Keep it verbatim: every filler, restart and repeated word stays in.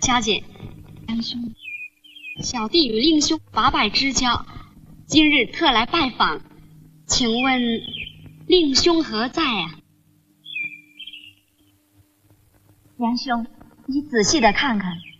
小姐，杨兄，小弟与令兄八拜之交，今日特来拜访，请问令兄何在啊？ 杨兄，你仔细的看看。